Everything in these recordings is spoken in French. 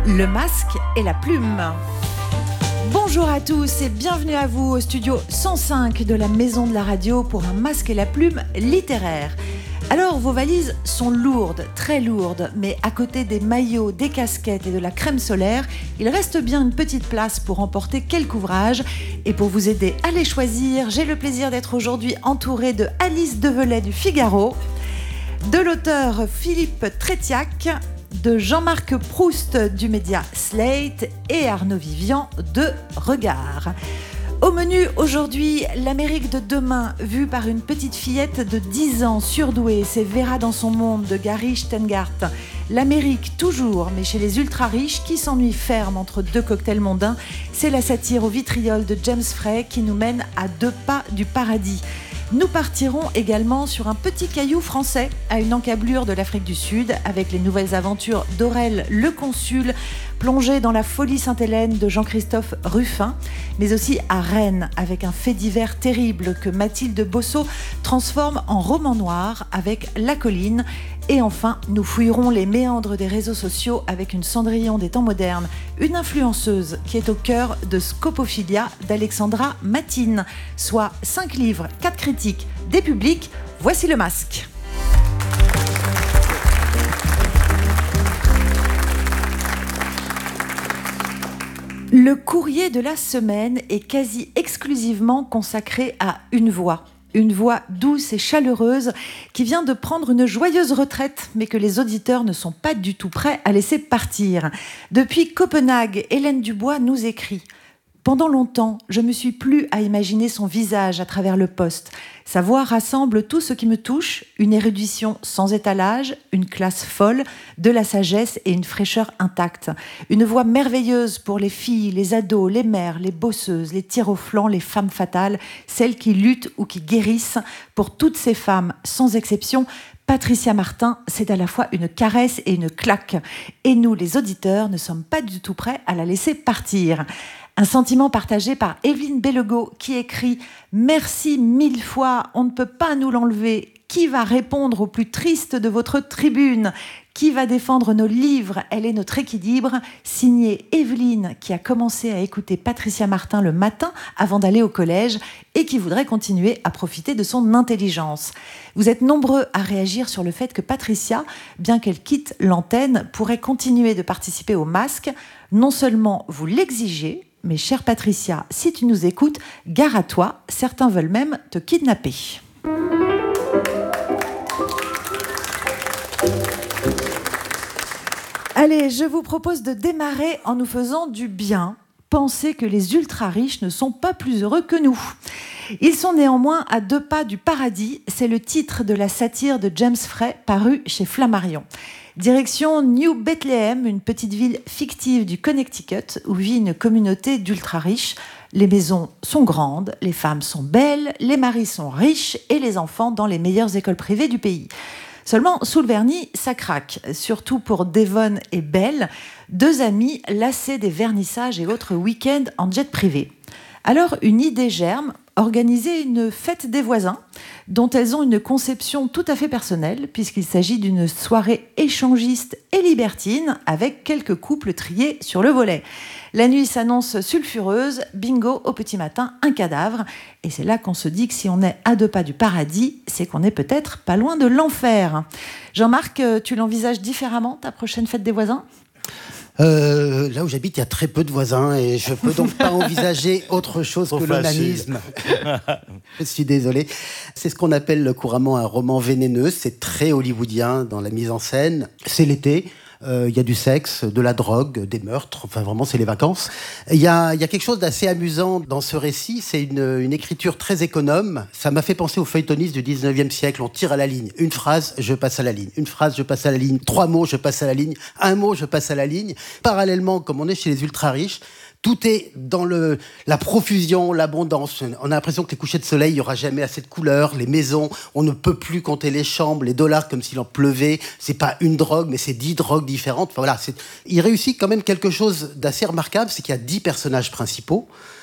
Le masque et la plume. Bonjour à tous et bienvenue à vous au studio 105 de la Maison de la Radio pour un masque et la plume littéraire. Alors vos valises sont lourdes, très lourdes, mais à côté des maillots, des casquettes et de la crème solaire, il reste bien une petite place pour emporter quelques ouvrages. Et pour vous aider à les choisir, j'ai le plaisir d'être aujourd'hui entourée de Alice Develay du Figaro, de l'auteur Philippe Trétiac, de Jean-Marc Proust du média Slate et Arnaud Vivian de Regard. Au menu aujourd'hui, l'Amérique de demain, vue par une petite fillette de 10 ans surdouée, c'est Vera dans son monde de Gary Shteyngart. L'Amérique toujours, mais chez les ultra-riches qui s'ennuient ferme entre deux cocktails mondains, c'est la satire au vitriol de James Frey qui nous mène à 2 pas du paradis. Nous partirons également sur un petit caillou français à une encablure de l'Afrique du Sud avec les nouvelles aventures d'Aurel le Consul, plongé dans la folie Sainte-Hélène de Jean-Christophe Ruffin, mais aussi à Rennes avec un fait divers terrible que Mathilde Bosso transforme en roman noir avec La Colline. Et enfin, nous fouillerons les méandres des réseaux sociaux avec une Cendrillon des temps modernes, une influenceuse qui est au cœur de Scopophilia d'Alexandra Matine, soit 5 livres, 4 critiques, des publics. Voici le masque. Le courrier de la semaine est quasi exclusivement consacré à une voix douce et chaleureuse qui vient de prendre une joyeuse retraite, mais que les auditeurs ne sont pas du tout prêts à laisser partir. Depuis Copenhague, Hélène Dubois nous écrit « Pendant longtemps, je me suis plu à imaginer son visage à travers le poste. Sa voix rassemble tout ce qui me touche, une érudition sans étalage, une classe folle, de la sagesse et une fraîcheur intacte. Une voix merveilleuse pour les filles, les ados, les mères, les bosseuses, les tirs au flanc, les femmes fatales, celles qui luttent ou qui guérissent. Pour toutes ces femmes, sans exception, Patricia Martin, c'est à la fois une caresse et une claque. Et nous, les auditeurs, ne sommes pas du tout prêts à la laisser partir. » Un sentiment partagé par Evelyne Bellegot qui écrit « Merci 1000 fois, on ne peut pas nous l'enlever. Qui va répondre au plus triste de votre tribune ? Qui va défendre nos livres ? Elle est notre équilibre. » Signé Evelyne qui a commencé à écouter Patricia Martin le matin avant d'aller au collège et qui voudrait continuer à profiter de son intelligence. Vous êtes nombreux à réagir sur le fait que Patricia, bien qu'elle quitte l'antenne, pourrait continuer de participer au masque. Non seulement vous l'exigez, mais chère Patricia, si tu nous écoutes, gare à toi, certains veulent même te kidnapper. Allez, je vous propose de démarrer en nous faisant du bien. Pensez que les ultra-riches ne sont pas plus heureux que nous. Ils sont néanmoins à 2 pas du paradis, c'est le titre de la satire de James Frey paru chez Flammarion. Direction New Bethlehem, une petite ville fictive du Connecticut où vit une communauté d'ultra-riches. Les maisons sont grandes, les femmes sont belles, les maris sont riches et les enfants dans les meilleures écoles privées du pays. Seulement, sous le vernis, ça craque, surtout pour Devon et Belle, 2 amis lassés des vernissages et autres week-ends en jet privé. Alors, une idée germe, organiser une fête des voisins, dont elles ont une conception tout à fait personnelle, puisqu'il s'agit d'une soirée échangiste et libertine, avec quelques couples triés sur le volet. La nuit s'annonce sulfureuse, bingo, au petit matin, un cadavre. Et c'est là qu'on se dit que si on est à 2 pas du paradis, c'est qu'on est peut-être pas loin de l'enfer. Jean-Marc, tu l'envisages différemment, ta prochaine fête des voisins ? Là où j'habite, il y a très peu de voisins et je peux donc pas envisager autre chose que l'onanisme. Je suis désolé. C'est ce qu'on appelle couramment un roman vénéneux. C'est très hollywoodien dans la mise en scène. C'est l'été. Il y a du sexe, de la drogue, des meurtres, enfin vraiment c'est les vacances. Il y a quelque chose d'assez amusant dans ce récit, c'est une écriture très économe. Ça m'a fait penser aux feuilletonistes du 19e siècle, on tire à la ligne. Une phrase, je passe à la ligne. Une phrase, je passe à la ligne. 3 mots, je passe à la ligne. 1 mot, je passe à la ligne. Parallèlement, comme on est chez les ultra-riches, tout est dans la profusion, l'abondance. On a l'impression que les couchers de soleil, il n'y aura jamais assez de couleurs. Les maisons, on ne peut plus compter les chambres, les dollars comme s'il en pleuvait. C'est pas une drogue, mais c'est 10 drogues différentes. Enfin, voilà, il réussit quand même quelque chose d'assez remarquable, c'est qu'il y a 10 personnages principaux.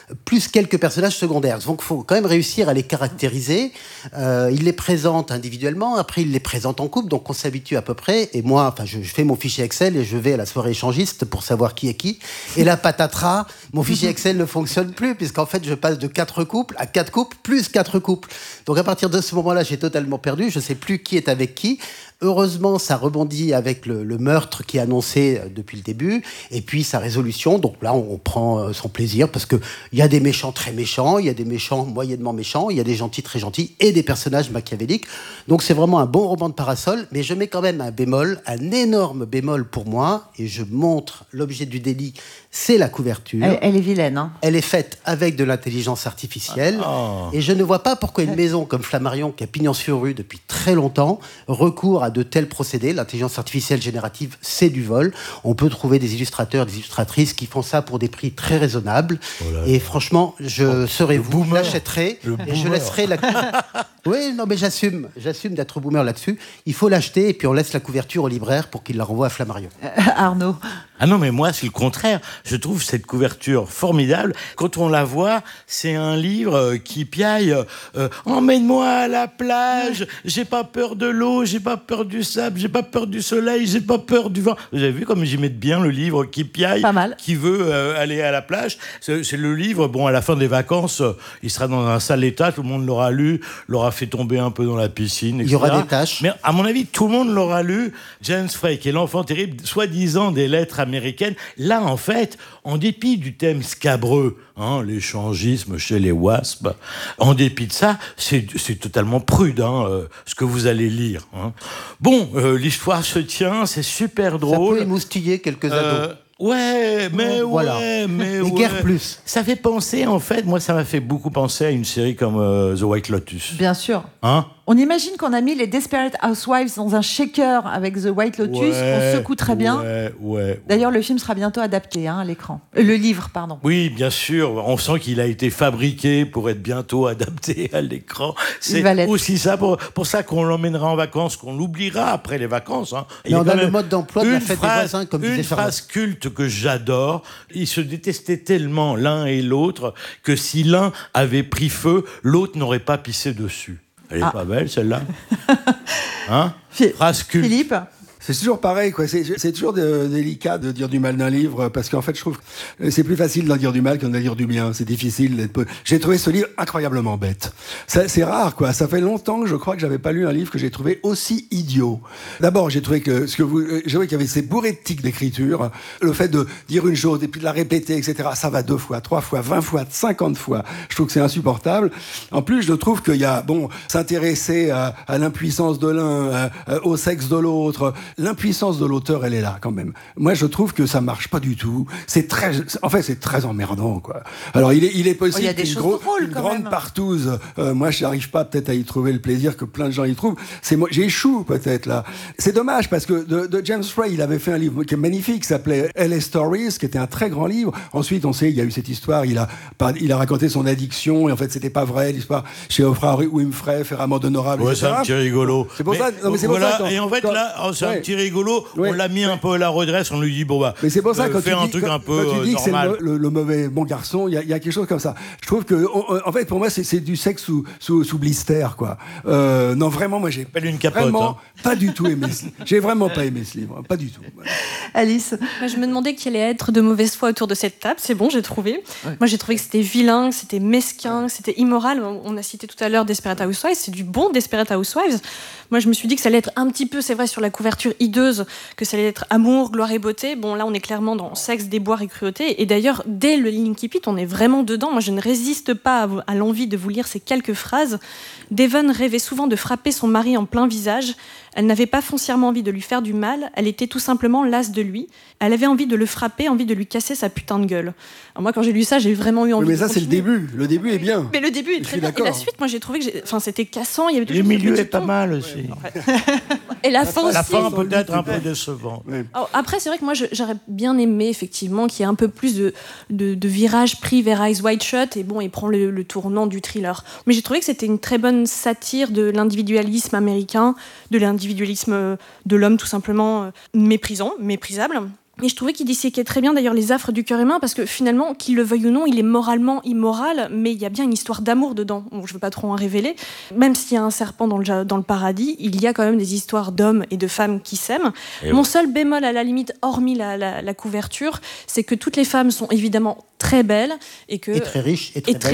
plus quelques personnages secondaires. Donc il faut quand même réussir à les caractériser. Il les présente individuellement, après il les présente en couple, donc on s'habitue à peu près. Et moi, je fais mon fichier Excel et je vais à la soirée échangiste pour savoir qui est qui. Et là, patatras, mon fichier Excel ne fonctionne plus, puisqu'en fait, je passe de 4 couples à 4 couples plus 4 couples. Donc à partir de ce moment-là, j'ai totalement perdu. Je ne sais plus qui est avec qui. Heureusement, ça rebondit avec le meurtre qui est annoncé depuis le début, et puis sa résolution. Donc là, on prend son plaisir, parce qu'il y a des méchants très méchants, il y a des méchants moyennement méchants, il y a des gentils très gentils, et des personnages machiavéliques. Donc c'est vraiment un bon roman de parasol, mais je mets quand même un bémol, un énorme bémol pour moi, et je montre l'objet du délit, c'est la couverture. Elle est vilaine, hein. Elle est faite avec de l'intelligence artificielle, et je ne vois pas pourquoi une maison comme Flammarion, qui a pignon sur rue depuis très longtemps, recourt à de tels procédés. L'intelligence artificielle générative, c'est du vol. On peut trouver des illustrateurs, des illustratrices qui font ça pour des prix très raisonnables. Et franchement, je serais vous, l'achèterai et je laisserai la... Oui, non, mais j'assume d'être boomer là-dessus. Il faut l'acheter et puis on laisse la couverture au libraire pour qu'il la renvoie à Flammarion. Arnaud. Ah non, mais moi, c'est le contraire. Je trouve cette couverture formidable. Quand on la voit, c'est un livre qui piaille « Emmène-moi à la plage, j'ai pas peur de l'eau, j'ai pas peur du sable, j'ai pas peur du soleil, j'ai pas peur du vent. » Vous avez vu comme j'y mets bien le livre qui piaille, pas mal. Qui veut aller à la plage. C'est le livre, bon, à la fin des vacances, il sera dans un sale état, tout le monde l'aura lu, l'aura fait tomber un peu dans la piscine, etc. Il y aura des tâches. Mais à mon avis, tout le monde l'aura lu. James Frey, qui est l'enfant terrible, soi-disant des lettres américaines. Là, en fait, en dépit du thème scabreux, l'échangisme chez les WASP, en dépit de ça, c'est totalement prude, ce que vous allez lire. Bon, l'histoire se tient, c'est super drôle. Ça peut émoustiller quelques ados. Ouais, mais voilà. Mais guère plus. Ça fait penser, en fait, moi, ça m'a fait beaucoup penser à une série comme The White Lotus. Bien sûr. On imagine qu'on a mis les Desperate Housewives dans un shaker avec The White Lotus. On secoue très bien. Ouais. D'ailleurs, le film sera bientôt adapté à l'écran. Le livre, pardon. Oui, bien sûr. On sent qu'il a été fabriqué pour être bientôt adapté à l'écran. C'est aussi ça, pour ça qu'on l'emmènera en vacances, qu'on l'oubliera après les vacances. Mais on a le mode d'emploi de la fête des voisins, comme disait Charles. Une phrase culte que j'adore. Ils se détestaient tellement l'un et l'autre que si l'un avait pris feu, l'autre n'aurait pas pissé dessus. Elle est pas belle, celle-là. Phrase culte. Philippe ? C'est toujours pareil, quoi. C'est toujours délicat de dire du mal d'un livre, parce qu'en fait, je trouve que c'est plus facile d'en dire du mal qu'en dire du bien. C'est difficile. J'ai trouvé ce livre incroyablement bête. C'est rare, quoi. Ça fait longtemps que je crois que j'avais pas lu un livre que j'ai trouvé aussi idiot. D'abord, j'ai trouvé qu'il y avait ces bourrés de tics d'écriture. Le fait de dire une chose et puis de la répéter, etc. Ça va 2 fois, 3 fois, 20 fois, 50 fois. Je trouve que c'est insupportable. En plus, je trouve qu'il y a, s'intéresser à l'impuissance de l'un, au sexe de l'autre. L'impuissance de l'auteur, elle est là, quand même. Moi, je trouve que ça marche pas du tout. C'est très emmerdant, quoi. Alors, il est possible qu'une grande partouze, moi, je n'arrive pas peut-être à y trouver le plaisir que plein de gens y trouvent. J'échoue, peut-être, là. C'est dommage, parce que de James Frey, il avait fait un livre qui est magnifique, qui s'appelait L.A. Stories, qui était un très grand livre. Ensuite, on sait, il y a eu cette histoire, il a raconté son addiction, et en fait, c'était pas vrai, l'histoire chez Oprah Winfrey, faire amende honorable, etc. C'est un petit rigolo. C'est pour ça, c'est pour ça. Et en fait, là, c'est un petit rigolo, on l'a mis un peu à la redresse, on lui dit mais c'est pour ça fais un truc un peu quand tu dis normal. Que c'est le mauvais bon garçon, il y a quelque chose comme ça. Je trouve que en fait pour moi c'est du sexe sous blister, quoi. Non, vraiment, moi j'ai une capote, vraiment pas du tout aimé j'ai vraiment pas aimé ce livre, pas du tout. Alice. Je me demandais qui allait être de mauvaise foi autour de cette table. C'est bon, j'ai trouvé. Moi j'ai trouvé que c'était vilain, que c'était mesquin, que c'était immoral. On a cité tout à l'heure Desperate Housewives, c'est du bon Desperate Housewives. Moi je me suis dit que ça allait être un petit peu, c'est vrai, sur la couverture hideuse, que ça allait être amour, gloire et beauté. Bon, là, on est clairement dans sexe, déboire et cruauté. Et d'ailleurs, dès le Linkipit, on est vraiment dedans. Moi, je ne résiste pas à l'envie de vous lire ces quelques phrases. Devon rêvait souvent de frapper son mari en plein visage. Elle n'avait pas foncièrement envie de lui faire du mal. Elle était tout simplement lasse de lui. Elle avait envie de le frapper, envie de lui casser sa putain de gueule. Alors moi, quand j'ai lu ça, j'ai vraiment eu envie de Mais ça, c'est le début. Le début est bien. Mais le début est très bien. Et la suite, moi, j'ai trouvé que c'était cassant. Il y avait le milieu est pas mal aussi. Et la fin aussi. La fin peut-être un peu décevant. Alors, après, c'est vrai que moi, j'aurais bien aimé, effectivement, qu'il y ait un peu plus de virage pris vers Eyes Wide Shut. Et bon, il prend le tournant du thriller. Mais j'ai trouvé que c'était une très bonne satire de l'individualisme américain, de l'individualisme de l'homme, tout simplement méprisable. Et je trouvais qu'il disséquait très bien d'ailleurs les affres du cœur humain, parce que finalement, qu'il le veuille ou non, il est moralement immoral, mais il y a bien une histoire d'amour dedans. Bon, je ne veux pas trop en révéler. Même s'il y a un serpent dans le paradis, il y a quand même des histoires d'hommes et de femmes qui s'aiment. Mon seul bémol, à la limite, hormis la couverture, c'est que toutes les femmes sont évidemment très belles et très riches.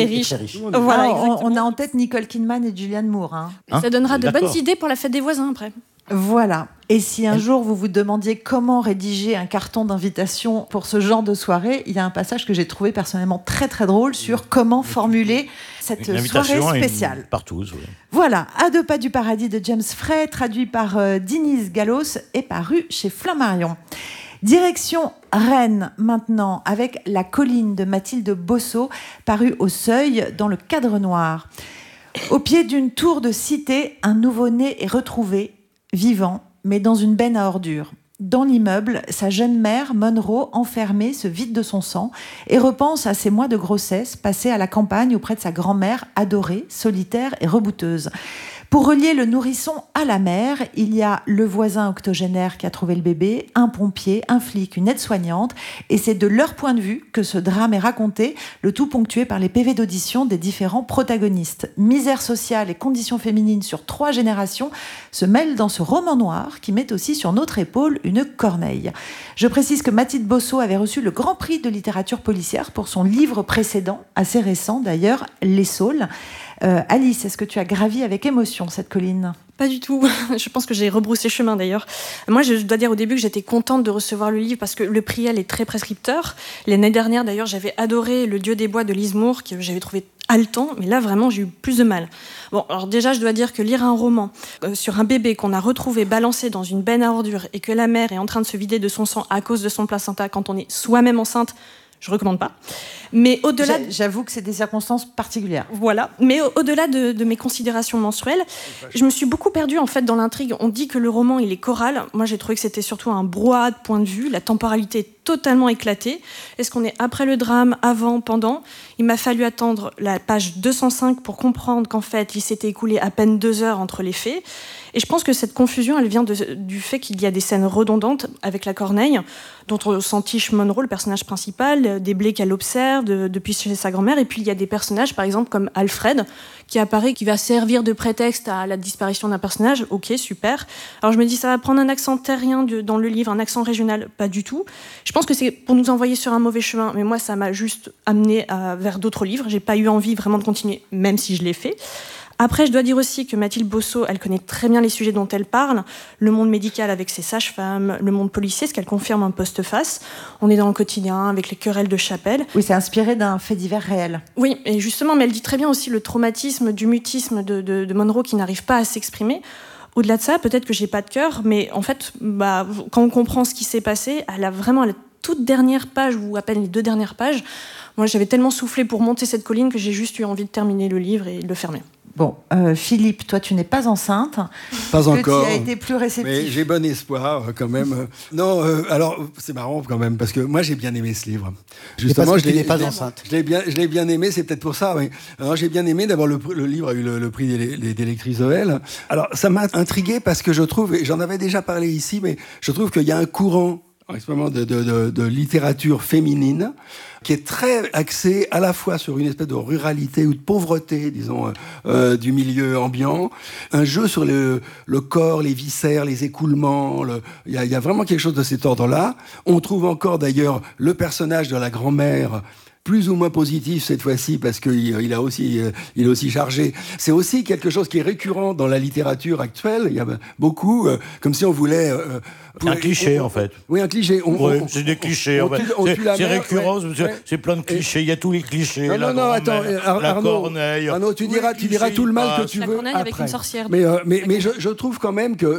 Voilà, on a en tête Nicole Kidman et Julianne Moore. Ça donnera de bonnes idées pour la fête des voisins après. Voilà. Et si un jour vous vous demandiez comment rédiger un carton d'invitation pour ce genre de soirée, il y a un passage que j'ai trouvé personnellement très très drôle sur comment formuler cette soirée spéciale. Une partouze, oui. Voilà, À deux pas du paradis de James Frey, traduit par Denise Gallos et paru chez Flammarion. Direction Rennes maintenant, avec La colline de Mathilde Bosso, paru au Seuil dans le Cadre Noir. Au pied d'une tour de cité, un nouveau-né est retrouvé, vivant, mais dans une benne à ordures. Dans l'immeuble, sa jeune mère, Monroe, enfermée, se vide de son sang et repense à ses mois de grossesse passés à la campagne auprès de sa grand-mère, adorée, solitaire et rebouteuse. Pour relier le nourrisson à la mère, il y a le voisin octogénaire qui a trouvé le bébé, un pompier, un flic, une aide-soignante, et c'est de leur point de vue que ce drame est raconté, le tout ponctué par les PV d'audition des différents protagonistes. Misère sociale et conditions féminines sur 3 générations se mêlent dans ce roman noir qui met aussi sur notre épaule une corneille. Je précise que Mathilde Bosso avait reçu le Grand Prix de littérature policière pour son livre précédent, assez récent d'ailleurs, Les Saules. Alice, est-ce que tu as gravi avec émotion cette colline ? Pas du tout. Je pense que j'ai rebroussé chemin d'ailleurs. Moi, je dois dire au début que j'étais contente de recevoir le livre parce que le prix, elle est très prescripteur. L'année dernière, d'ailleurs, j'avais adoré Le Dieu des bois de Lise Moore, que j'avais trouvé haletant, mais là, vraiment, j'ai eu plus de mal. Bon, alors déjà, je dois dire que lire un roman sur un bébé qu'on a retrouvé balancé dans une benne à ordures et que la mère est en train de se vider de son sang à cause de son placenta quand on est soi-même enceinte, je recommande pas. Mais au-delà, j'avoue que c'est des circonstances particulières. Voilà. Mais au-delà de mes considérations mensuelles, je me suis beaucoup perdue en fait dans l'intrigue. On dit que le roman il est choral. Moi, j'ai trouvé que c'était surtout un brouhaha de point de vue. La temporalité est totalement éclatée. Est-ce qu'on est après le drame, avant, pendant ? Il m'a fallu attendre la page 205 pour comprendre qu'en fait, il s'était écoulé à peine 2 heures entre les faits. Et je pense que cette confusion, elle vient du fait qu'il y a des scènes redondantes avec la corneille, dont on s'entiche Monroe, le personnage principal, des blés qu'elle observe depuis chez sa grand-mère. Et puis il y a des personnages, par exemple, comme Alfred, qui apparaît, qui va servir de prétexte à la disparition d'un personnage. Ok, super. Alors je me dis, ça va prendre un accent terrien dans le livre, un accent régional. Pas du tout. Je pense que c'est pour nous envoyer sur un mauvais chemin. Mais moi, ça m'a juste amené vers d'autres livres. J'ai pas eu envie vraiment de continuer, même si je l'ai fait. Après, je dois dire aussi que Mathilde Bosso, elle connaît très bien les sujets dont elle parle. Le monde médical avec ses sages-femmes, le monde policier, ce qu'elle confirme en postface. On est dans le quotidien avec les querelles de chapelle. Oui, c'est inspiré d'un fait divers réel. Oui, et justement, mais elle dit très bien aussi le traumatisme du mutisme de Monroe qui n'arrive pas à s'exprimer. Au-delà de ça, peut-être que j'ai pas de cœur, mais en fait, quand on comprend ce qui s'est passé, elle a vraiment la toute dernière page, ou à peine les 2 dernières pages, moi j'avais tellement soufflé pour monter cette colline que j'ai juste eu envie de terminer le livre et de le fermer. Bon, Philippe, toi, tu n'es pas enceinte. Pas encore. Tu as été plus réceptif. Mais j'ai bon espoir, quand même. Non, alors, c'est marrant, quand même, parce que moi, j'ai bien aimé ce livre. Justement, je n'ai pas enceinte. Je l'ai bien aimé, c'est peut-être pour ça, oui. Alors, j'ai bien aimé, d'abord, le livre a eu le prix des lectrices Noël. Alors, ça m'a intrigué parce que je trouve, et j'en avais déjà parlé ici, mais je trouve qu'il y a un courant en ce moment de littérature féminine qui est très axé à la fois sur une espèce de ruralité ou de pauvreté, disons, du milieu ambiant, un jeu sur le corps, les viscères, les écoulements. Il y a vraiment quelque chose de cet ordre-là. On trouve encore d'ailleurs le personnage de la grand-mère plus ou moins positif cette fois-ci parce qu'il est aussi chargé. C'est aussi quelque chose qui est récurrent dans la littérature actuelle. Il y a beaucoup, comme si on voulait... un cliché, en fait. Oui, un cliché. C'est des clichés. C'est récurrent, c'est plein de clichés. Il y a tous les clichés. Non, attends, Arnaud, corneille. Arnaud, tu diras tout le mal que tu veux après. Avec une sorcière. Mais je trouve quand même que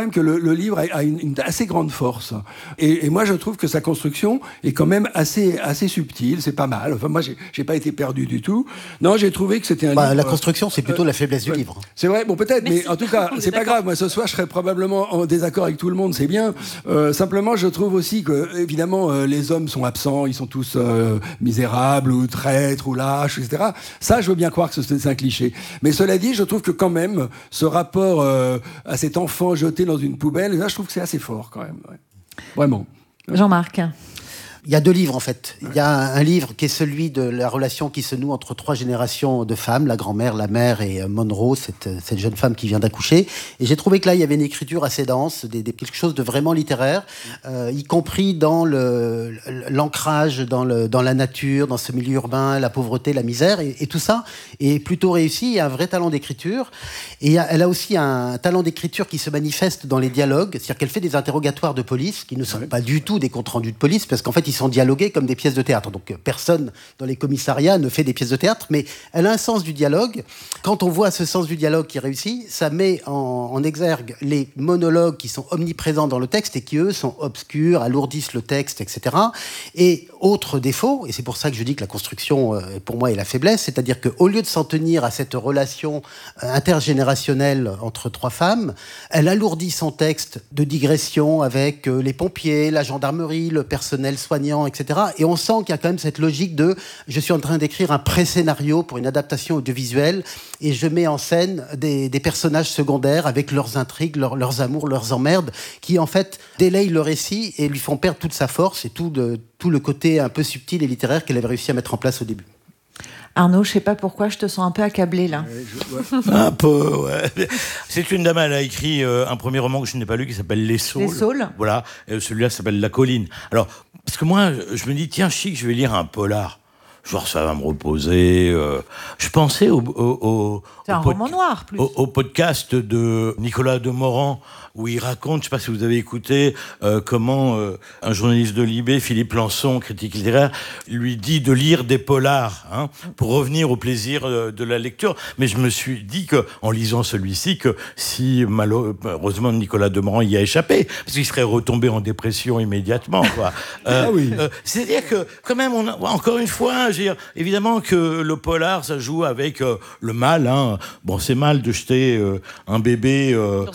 le livre a une assez grande force. Et moi, je trouve que sa construction est quand même assez subtile. C'est pas mal. Enfin, moi, j'ai pas été perdu du tout. Non, j'ai trouvé que c'était un livre... La construction, c'est plutôt la faiblesse du livre. C'est vrai, bon, peut-être, mais en tout cas, c'est pas grave. Moi, ce soir, je serais probablement en désaccord avec tout le monde, c'est bien. Simplement, je trouve aussi que, évidemment, les hommes sont absents, ils sont tous misérables, ou traîtres, ou lâches, etc. Ça, je veux bien croire que c'est un cliché. Mais cela dit, je trouve que quand même, ce rapport à cet enfant jeté dans une poubelle, là, je trouve que c'est assez fort, quand même. Ouais. Vraiment. Jean-Marc. Il y a 2 livres en fait. Il y a un livre qui est celui de la relation qui se noue entre 3 générations de femmes, la grand-mère, la mère et Monroe, cette jeune femme qui vient d'accoucher. Et j'ai trouvé que là, il y avait une écriture assez dense, quelque chose de vraiment littéraire, y compris dans l'ancrage dans la nature, dans ce milieu urbain, la pauvreté, la misère, et tout ça est plutôt réussi. Il y a un vrai talent d'écriture. Et elle a aussi un talent d'écriture qui se manifeste dans les dialogues, c'est-à-dire qu'elle fait des interrogatoires de police qui ne sont pas du tout des comptes rendus de police, parce qu'en fait, ils sont dialogués comme des pièces de théâtre. Donc personne dans les commissariats ne fait des pièces de théâtre, mais elle a un sens du dialogue. Quand on voit ce sens du dialogue qui réussit, ça met en exergue les monologues qui sont omniprésents dans le texte et qui, eux, sont obscurs, alourdissent le texte, etc. Et autre défaut, et c'est pour ça que je dis que la construction, pour moi, est la faiblesse, c'est-à-dire qu'au lieu de s'en tenir à cette relation intergénérationnelle entre 3 femmes, elle alourdit son texte de digression avec les pompiers, la gendarmerie, le personnel soignant, etc. Et on sent qu'il y a quand même cette logique de « je suis en train d'écrire un pré-scénario pour une adaptation audiovisuelle et je mets en scène des personnages secondaires avec leurs intrigues, leurs amours, leurs emmerdes, qui en fait délayent le récit et lui font perdre toute sa force et tout le côté un peu subtil et littéraire qu'elle avait réussi à mettre en place au début. » Arnaud, je sais pas pourquoi, je te sens un peu accablé là. Un peu, ouais. C'est une dame, elle a écrit un premier roman que je n'ai pas lu qui s'appelle Les Saules. Les Saules. Voilà, celui-là s'appelle La Colline. Alors, parce que moi, je me dis, tiens, chic, je vais lire un polar. Genre, ça va me reposer. Je pensais c'est un roman noir, plus. Au podcast de Nicolas Demorand, où il raconte, je ne sais pas si vous avez écouté, comment un journaliste de Libé, Philippe Lançon, critique littéraire, lui dit de lire des polars, pour revenir au plaisir de la lecture. Mais je me suis dit qu'en lisant celui-ci, que si malheureusement Nicolas Demorand y a échappé, parce qu'il serait retombé en dépression immédiatement, quoi. C'est-à-dire que, quand même, encore une fois, évidemment que le polar, ça joue avec le mal. Bon, c'est mal de jeter un bébé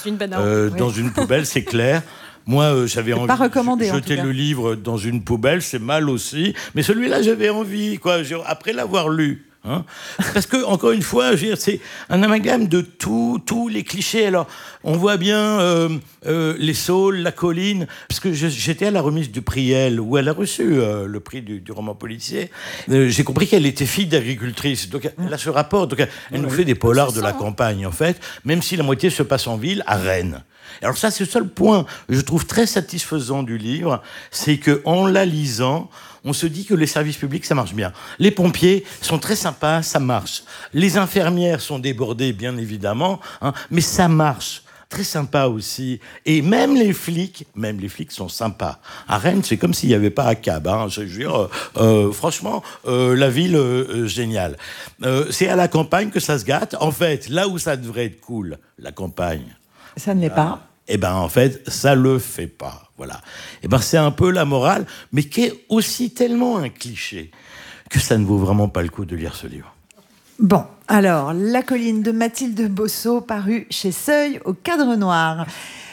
dans une poubelle, c'est clair. Moi, j'avais envie de jeter le livre dans une poubelle, c'est mal aussi. Mais celui-là, j'avais envie, quoi, après l'avoir lu. Parce que, encore une fois, c'est un amalgame de tous les clichés. Alors, on voit bien Les Saules, La Colline, parce que j'étais à la remise du prix Elle, où elle a reçu le prix du roman policier. J'ai compris qu'elle était fille d'agricultrice. Donc, elle a ce rapport. Donc, elle nous fait des polars de la campagne, en fait, même si la moitié se passe en ville, à Rennes. Alors ça, c'est le seul point que je trouve très satisfaisant du livre, c'est qu'en la lisant, on se dit que les services publics, ça marche bien. Les pompiers sont très sympas, ça marche. Les infirmières sont débordées, bien évidemment, mais ça marche. Très sympa aussi. Et même les flics sont sympas. À Rennes, c'est comme s'il n'y avait pas à cab. Je jure, franchement, la ville, géniale. C'est à la campagne que ça se gâte. En fait, là où ça devrait être cool, la campagne... Ça ne l'est pas. Eh ben, en fait, ça le fait pas. Voilà. Eh ben, c'est un peu la morale, mais qui est aussi tellement un cliché que ça ne vaut vraiment pas le coup de lire ce livre. Bon, alors, La Colline de Mathilde Bosso, paru chez Seuil au Cadre Noir.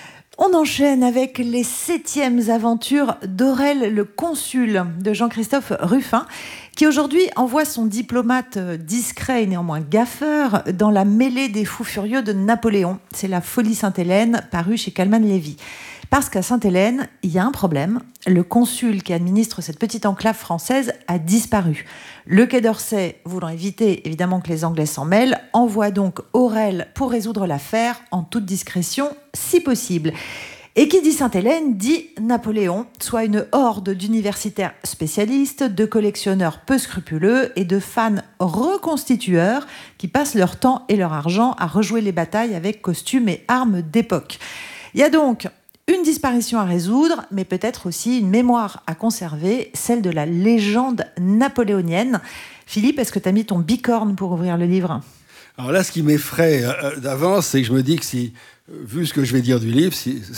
On enchaîne avec les 7e aventures d'Aurel le Consul de Jean-Christophe Ruffin, qui aujourd'hui envoie son diplomate discret et néanmoins gaffeur dans la mêlée des fous furieux de Napoléon. C'est La Folie Sainte-Hélène, paru chez Calman Lévy. Parce qu'à Sainte-Hélène, il y a un problème. Le consul qui administre cette petite enclave française a disparu. Le Quai d'Orsay, voulant éviter évidemment que les Anglais s'en mêlent, envoie donc Aurel pour résoudre l'affaire en toute discrétion, si possible. Et qui dit Sainte-Hélène dit Napoléon, soit une horde d'universitaires spécialistes, de collectionneurs peu scrupuleux et de fans reconstitueurs qui passent leur temps et leur argent à rejouer les batailles avec costumes et armes d'époque. Il y a donc une disparition à résoudre, mais peut-être aussi une mémoire à conserver, celle de la légende napoléonienne. Philippe, est-ce que tu as mis ton bicorne pour ouvrir le livre ? Alors là, ce qui m'effraie d'avance, c'est que je me dis que si, vu ce que je vais dire du livre,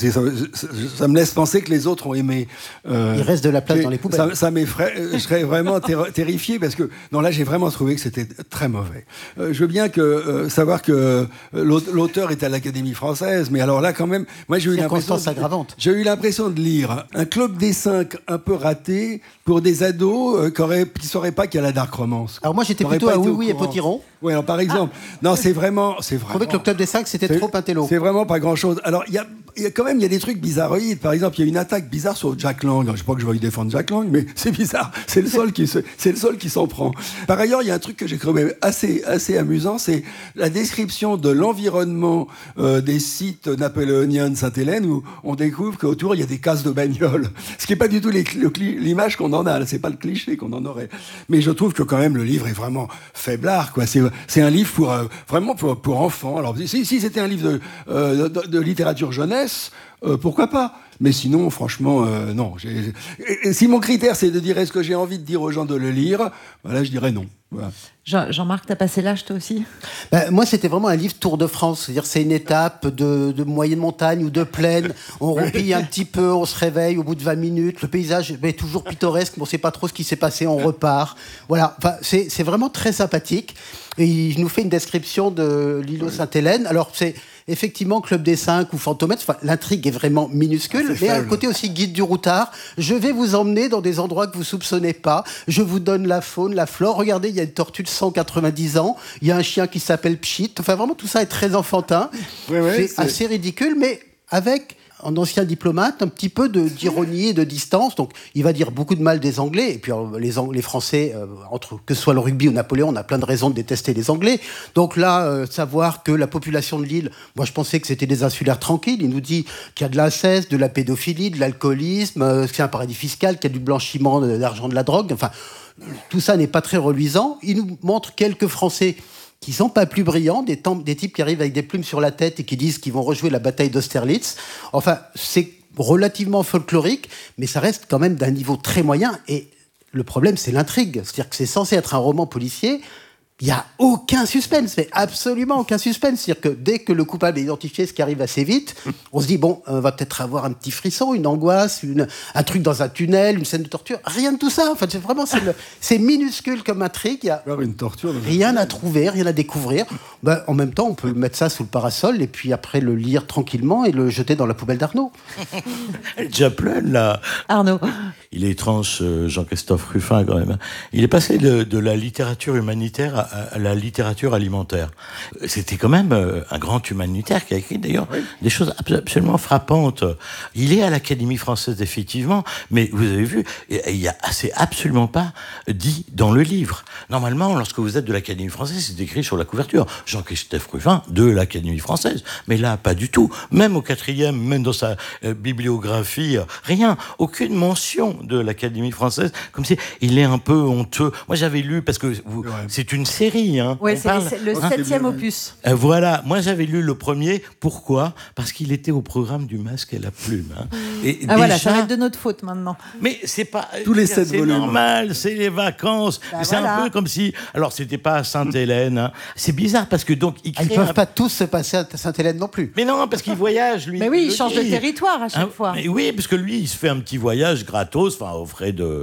ça me laisse penser que les autres ont aimé. Il reste de la place dans les poubelles. Ça m'effraie. Je serais vraiment terrifié parce que non, là, j'ai vraiment trouvé que c'était très mauvais. Je veux bien savoir que l'auteur est à l'Académie française, mais alors là, quand même, moi, j'ai eu l'impression de lire un club des 5 un peu raté pour des ados qui ne sauraient pas qu'il y a la dark romance. Alors moi, j'étais plutôt à Oui et Potiron. Oui, alors par exemple, non, c'est vraiment. Je trouvais que le club des 5, c'était trop intello. C'est vraiment pas grand-chose. Alors, il y a des trucs bizarroïdes. Par exemple, il y a une attaque bizarre sur Jack Lang. Je sais pas que je vais y défendre Jack Lang, mais c'est bizarre. C'est le seul qui s'en prend. Par ailleurs, il y a un truc que j'ai trouvé assez amusant, c'est la description de l'environnement des sites napoléoniens de Sainte-Hélène, où on découvre qu'autour il y a des cases de bagnoles. Ce qui est pas du tout l'image qu'on en a. Là, c'est pas le cliché qu'on en aurait. Mais je trouve que quand même le livre est vraiment faiblard, quoi. C'est un livre vraiment pour enfants. Alors si c'était un livre de littérature jeunesse, pourquoi pas? Mais sinon, franchement, non. Si mon critère, c'est de dire est-ce que j'ai envie de dire aux gens de le lire, voilà, je dirais non. Voilà. Jean-Marc, t'as passé l'âge toi aussi? Moi, c'était vraiment un livre Tour de France. C'est-à-dire, c'est une étape de moyenne montagne ou de plaine. On roupille un petit peu, on se réveille au bout de 20 minutes. Le paysage est toujours pittoresque, mais on ne sait pas trop ce qui s'est passé, on repart. Voilà. Enfin, c'est vraiment très sympathique. Et il nous fait une description de l'îlot Sainte-Hélène. Alors, c'est effectivement Club des 5 ou Fantomètre. Enfin, l'intrigue est vraiment minuscule. Mais à côté aussi, guide du routard. Je vais vous emmener dans des endroits que vous ne soupçonnez pas. Je vous donne la faune, la flore. Regardez, il y a une tortue de 190 ans. Il y a un chien qui s'appelle Pchit. Enfin, vraiment, tout ça est très enfantin. C'est assez ridicule, mais avec, en ancien diplomate, un petit peu d'ironie et de distance. Donc, il va dire beaucoup de mal des Anglais. Et puis, les Français, que ce soit le rugby ou Napoléon, on a plein de raisons de détester les Anglais. Donc là, savoir que la population de l'île, moi, je pensais que c'était des insulaires tranquilles. Il nous dit qu'il y a de l'inceste, de la pédophilie, de l'alcoolisme, que c'est un paradis fiscal, qu'il y a du blanchiment d'argent, de la drogue. Enfin, tout ça n'est pas très reluisant. Il nous montre quelques Français qui sont pas plus brillants, des types qui arrivent avec des plumes sur la tête et qui disent qu'ils vont rejouer la bataille d'Austerlitz. Enfin, c'est relativement folklorique, mais ça reste quand même d'un niveau très moyen. Et le problème, c'est l'intrigue. C'est-à-dire que c'est censé être un roman policier. Il n'y a aucun suspense, mais absolument aucun suspense. C'est-à-dire que dès que le coupable est identifié, ce qui arrive assez vite, on se dit, bon, on va peut-être avoir un petit frisson, une angoisse, un truc dans un tunnel, une scène de torture. Rien de tout ça. En fait, c'est minuscule comme intrigue. Il n'y a rien à trouver, rien à découvrir. En même temps, on peut mettre ça sous le parasol et puis après le lire tranquillement et le jeter dans la poubelle d'Arnaud. Elle est déjà pleine, là. Arnaud. Il est étrange, Jean-Christophe Ruffin, quand même. Il est passé de la littérature humanitaire à la littérature alimentaire. C'était quand même un grand humanitaire qui a écrit d'ailleurs des choses absolument frappantes. Il est à l'Académie française effectivement, mais vous avez vu, c'est absolument pas dit dans le livre. Normalement, lorsque vous êtes de l'Académie française, c'est écrit sur la couverture. Jean-Christophe Ruffin de l'Académie française. Mais là, pas du tout. Même au 4e, même dans sa bibliographie, rien. Aucune mention de l'Académie française. Comme si il est un peu honteux. Moi, j'avais lu, parce que c'est une série. Hein. Oui, c'est le 7e opus. Voilà, moi j'avais lu le premier. Pourquoi ? Parce qu'il était au programme du Masque et la Plume. Hein. Et déjà, voilà, ça va être de notre faute maintenant. Mais c'est pas... Tous les 7 c'est volumes. normal, c'est les vacances. C'est un peu comme si... Alors, c'était pas à Sainte-Hélène. Hein. C'est bizarre parce que donc... Ils ne peuvent pas tous se passer à Sainte-Hélène non plus. Mais non, parce qu'il voyage, lui. Mais oui, il change de territoire à chaque fois. Mais oui, parce que lui, il se fait un petit voyage gratos, aux frais de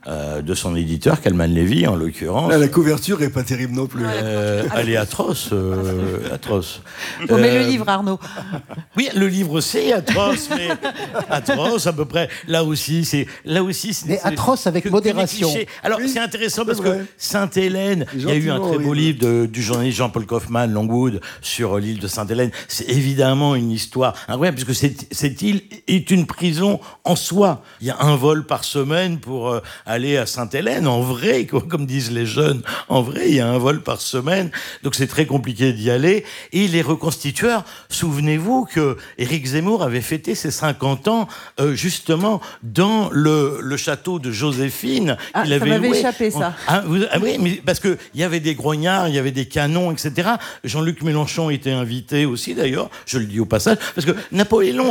son éditeur, Kalman Levy, en l'occurrence. La couverture est pas terrible non plus. Elle est atroce. Atroce. Mais le livre, Arnaud. Oui, le livre c'est atroce, mais atroce à peu près. Là aussi, c'est mais atroce avec modération. Alors c'est intéressant parce que Sainte-Hélène, il y a eu un très beau livre du journaliste Jean-Paul Kaufmann, Longwood, sur l'île de Sainte-Hélène. C'est évidemment une histoire incroyable puisque cette île est une prison en soi. Il y a un vol par semaine pour aller à Sainte-Hélène. En vrai, comme disent les jeunes, en vrai, il y a un vol par semaine. Donc c'est très compliqué d'y aller. Et les reconstitueurs, souvenez-vous que Éric Zemmour avait fêté ses 50 ans justement dans le château de Joséphine. Il avait ça m'avait échappé, ça. Oui, mais parce qu'il y avait des grognards, il y avait des canons, etc. Jean-Luc Mélenchon était invité aussi, d'ailleurs, je le dis au passage, parce que Napoléon,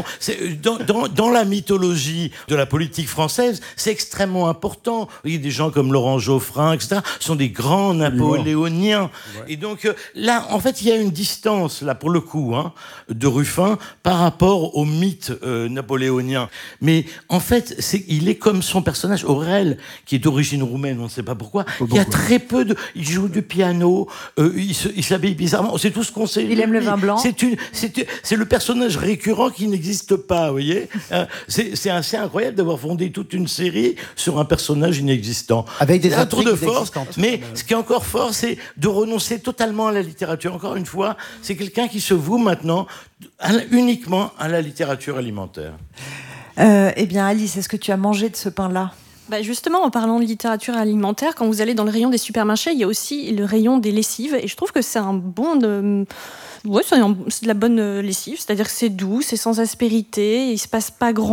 dans la mythologie de la politique française, c'est extrêmement important. Vous voyez, des gens comme Laurent Geoffrin, etc., sont des grands napoléoniens. Ouais. Et donc, là, en fait, il y a une distance, là, pour le coup, de Ruffin par rapport au mythe napoléonien. Mais, en fait, il est comme son personnage, Aurel, qui est d'origine roumaine, on ne sait pas pourquoi. Il y a très peu de... Il joue du piano, il s'habille bizarrement, c'est tout ce qu'on sait. Il aime le vin blanc. C'est le personnage récurrent qui n'existe pas, vous voyez. C'est assez incroyable d'avoir fondé toute une série sur un personnage inexistant. Avec des intrigues de force. Mais ce qui est encore fort, c'est de renoncer totalement à la littérature. Encore une fois, c'est quelqu'un qui se voue maintenant uniquement à la littérature alimentaire. Eh bien, Alice, est-ce que tu as mangé de ce pain-là ? Justement, en parlant de littérature alimentaire, quand vous allez dans le rayon des supermarchés, il y a aussi le rayon des lessives. Et je trouve que c'est un bon... c'est de la bonne lessive. C'est-à-dire que c'est doux, c'est sans aspérité, il ne se passe pas grand